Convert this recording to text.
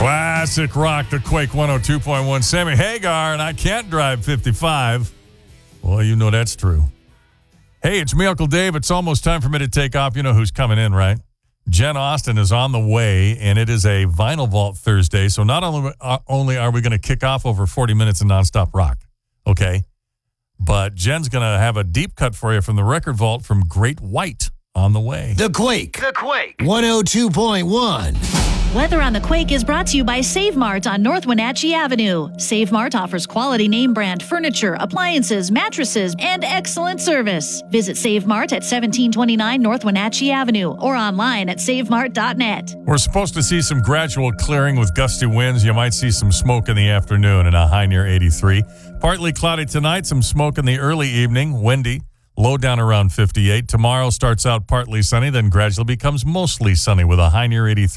Classic rock, the Quake 102.1. Sammy Hagar, and I can't drive 55. Well, you know that's true. Hey, it's me, Uncle Dave. It's almost time for me to take off. You know who's coming in, right? Jen Austen is on the way, and it is a Vinyl Vault Thursday. So not only are we going to kick off over 40 minutes of nonstop rock, okay, but Jen's going to have a deep cut for you from the record vault from Great White on the way. The Quake 102.1. Weather on the Quake is brought to you by Save Mart on North Wenatchee Avenue. Save Mart offers quality name brand furniture, appliances, mattresses, and excellent service. Visit Save Mart at 1729 North Wenatchee Avenue or online at savemart.net. We're supposed to see some gradual clearing with gusty winds. You might see some smoke in the afternoon and a high near 83. Partly cloudy tonight, some smoke in the early evening, windy. Low down around 58. Tomorrow starts out partly sunny, then gradually becomes mostly sunny with a high near 83.